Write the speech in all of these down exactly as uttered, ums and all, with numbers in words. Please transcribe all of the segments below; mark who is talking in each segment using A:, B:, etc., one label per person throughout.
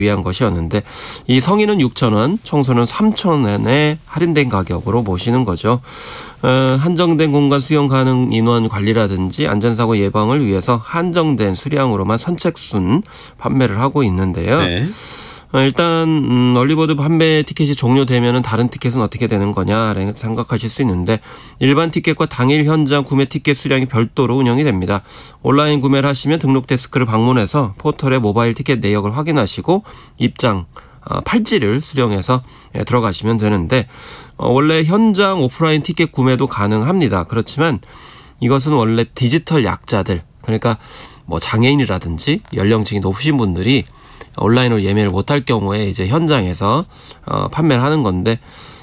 A: 위한 것이었는데 이 성인은 육천 원, 청소년 삼천 원에 할인된 가격으로 모시는 거죠. 어, 한정된 공간 수용 가능 인원 관리라든지 안전사고 예방을 위해서 한정된 수량으로만 선착순 판매를 하고 있는데요. 네. 일단 음, 얼리버드 판매 티켓이 종료되면 다른 티켓은 어떻게 되는 거냐 생각하실 수 있는데 일반 티켓과 당일 현장 구매 티켓 수량이 별도로 운영이 됩니다. 온라인 구매를 하시면 등록 데스크를 방문해서 포털의 모바일 티켓 내역을 확인하시고 입장 팔찌를 수령해서 들어가시면 되는데 원래 현장 오프라인 티켓 구매도 가능합니다. 그렇지만 이것은 원래 디지털 약자들, 그러니까 뭐 장애인이라든지 연령층이 높으신 분들이 온라인으로 예매를 못할 경우에 이제 현장에서 어, 판매를 하는 건데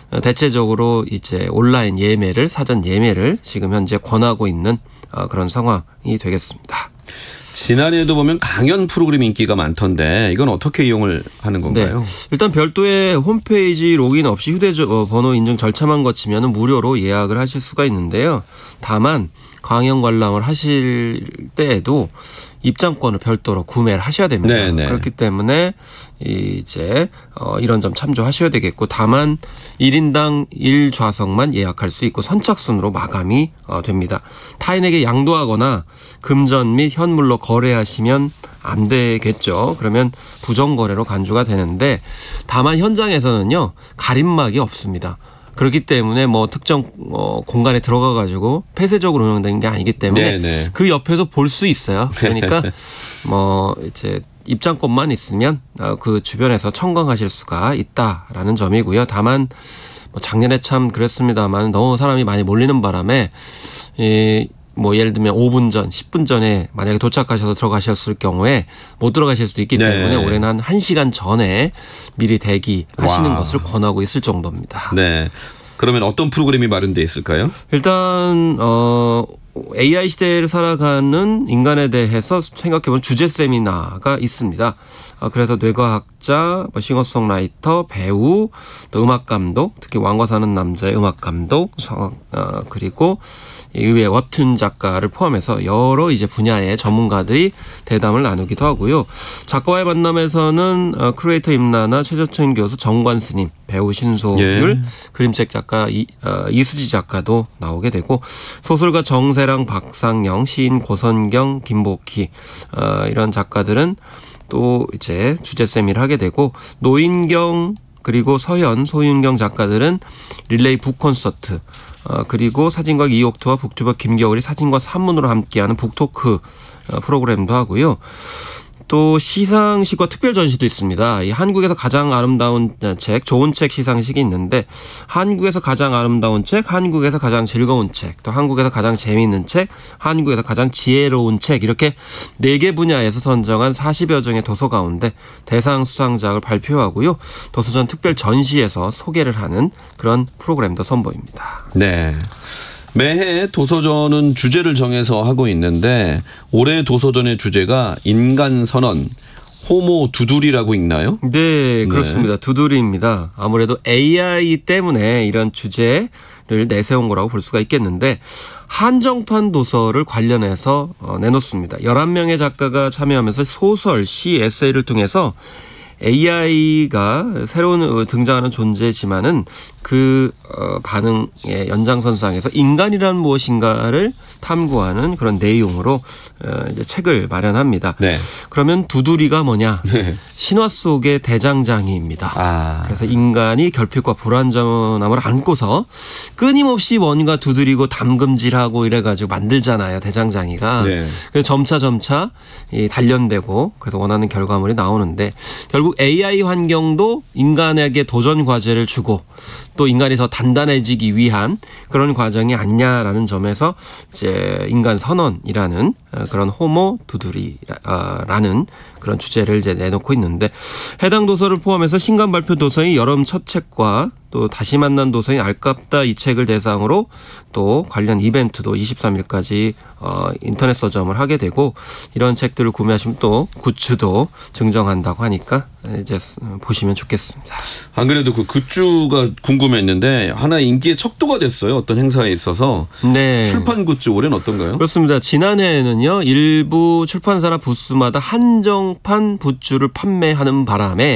A: 대체적으로 이제 온라인 예매를 사전 예매를 지금 현재 권하고 있는 어, 그런 상황이 되겠습니다.
B: 지난해에도 보면 강연 프로그램 인기가 많던데 이건 어떻게 이용을 하는 건가요?
A: 네. 일단 별도의 홈페이지 로그인 없이 휴대번호 인증 절차만 거치면 무료로 예약을 하실 수가 있는데요. 다만 강연 관람을 하실 때에도 입장권을 별도로 구매를 하셔야 됩니다. 네네. 그렇기 때문에 이제 이런 점 참조하셔야 되겠고, 다만 일 인당 일 좌석만 예약할 수 있고 선착순으로 마감이 됩니다. 타인에게 양도하거나 금전 및 현물로 거래하시면 안 되겠죠. 그러면 부정거래로 간주가 되는데, 다만 현장에서는요 가림막이 없습니다. 그렇기 때문에 뭐 특정 어 공간에 들어가 가지고 폐쇄적으로 운영되는 게 아니기 때문에 네네. 그 옆에서 볼 수 있어요. 그러니까 뭐 이제 입장권만 있으면 그 주변에서 청강하실 수가 있다라는 점이고요. 다만 뭐 작년에 참 그랬습니다만 너무 사람이 많이 몰리는 바람에 이 뭐 예를 들면 오 분 전, 십 분 전에 만약에 도착하셔서 들어가셨을 경우에 못 들어가실 수도 있기 네. 때문에 올해는 한 한 시간 전에 미리 대기하시는 와. 것을 권하고 있을 정도입니다.
B: 네. 그러면 어떤 프로그램이 마련되어 있을까요?
A: 일단 어 에이아이 시대를 살아가는 인간에 대해서 생각해본 주제 세미나가 있습니다. 그래서 뇌과학자, 싱어송라이터, 배우, 또 음악감독, 특히 왕과 사는 남자의 음악감독, 그리고 의외의 웹툰 작가를 포함해서 여러 이제 분야의 전문가들이 대담을 나누기도 하고요. 작가와의 만남에서는 크리에이터 임나나, 최저천 교수, 정관 스님, 배우 신소율, 예. 그림책 작가 이, 어, 이수지 작가도 나오게 되고, 소설가 정세랑, 박상영, 시인 고선경, 김복희 어, 이런 작가들은 또 이제 주제 세미를 하게 되고, 노인경 그리고 서현, 소윤경 작가들은 릴레이 북 콘서트, 어, 그리고 사진과 이옥토와 북튜버 김겨울이 사진과 산문으로 함께하는 북토크 어, 프로그램도 하고요. 또 시상식과 특별 전시도 있습니다. 이 한국에서 가장 아름다운 책, 좋은 책 시상식이 있는데, 한국에서 가장 아름다운 책, 한국에서 가장 즐거운 책, 또 한국에서 가장 재미있는 책, 한국에서 가장 지혜로운 책, 이렇게 네 개 분야에서 선정한 사십여 종의 도서 가운데 대상 수상작을 발표하고요. 도서전 특별 전시에서 소개를 하는 그런 프로그램도 선보입니다.
B: 네. 매해 도서전은 주제를 정해서 하고 있는데 올해 도서전의 주제가 인간선언, 호모 두두리라고 읽나요?
A: 네, 그렇습니다. 네. 두두리입니다. 아무래도 에이아이 때문에 이런 주제를 내세운 거라고 볼 수가 있겠는데, 한정판 도서를 관련해서 내놓습니다. 열한 명의 작가가 참여하면서 소설, 시, 에세이를 통해서 에이아이가 새로운 등장하는 존재지만은 그 반응의 연장선상에서 인간이란 무엇인가를 탐구하는 그런 내용으로 이제 책을 마련합니다. 네. 그러면 두두리가 뭐냐? 네. 신화 속의 대장장이입니다. 아. 그래서 인간이 결핍과 불완전함을 안고서 끊임없이 뭔가 두드리고 담금질하고 이래가지고 만들잖아요, 대장장이가. 네. 그래서 점차 점차 단련되고 그래서 원하는 결과물이 나오는데, 결국 에이아이 환경도 인간에게 도전 과제를 주고 또 인간이 더 단단해지기 위한 그런 과정이 아니냐라는 점에서 이제 인간 선언이라는 그런 호모 두두리라는 그런 주제를 이제 내놓고 있는데, 해당 도서를 포함해서 신간 발표 도서인 여름 첫 책과 또 다시 만난 도서인 알깝다 이 책을 대상으로 또 관련 이벤트도 이십삼 일까지 어, 인터넷 서점을 하게 되고, 이런 책들을 구매하시면 또 굿즈도 증정한다고 하니까 이제 보시면 좋겠습니다.
B: 안 그래도 그 굿즈가 궁금했는데 하나 인기의 척도가 됐어요. 어떤 행사에 있어서. 네. 출판 굿즈 올해는 어떤가요?
A: 그렇습니다. 지난해에는요 일부 출판사나 부스마다 한정판 굿즈를 판매하는 바람에